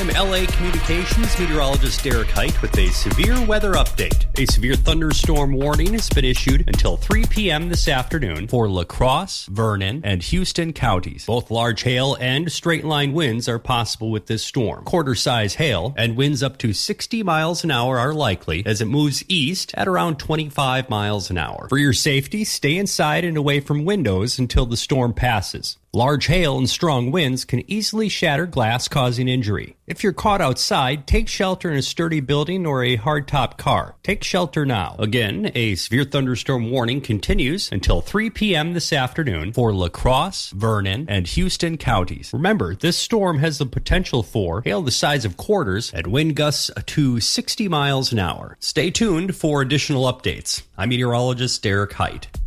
I'm LA Communications meteorologist Derek Height with a severe weather update. A severe thunderstorm warning has been issued until 3 p.m. this afternoon for La Crosse, Vernon, and Houston counties. Both large hail and straight-line winds are possible with this storm. Quarter-size hail and winds up to 60 miles an hour are likely as it moves east at around 25 miles an hour. For your safety, stay inside and away from windows until the storm passes. Large hail and strong winds can easily shatter glass, causing injury. If you're caught outside, take shelter in a sturdy building or a hardtop car. Take shelter now. Again, a severe thunderstorm warning continues until 3 p.m. this afternoon for La Crosse, Vernon, and Houston counties. Remember, this storm has the potential for hail the size of quarters and wind gusts to 60 miles an hour. Stay tuned for additional updates. I'm meteorologist Derek Height.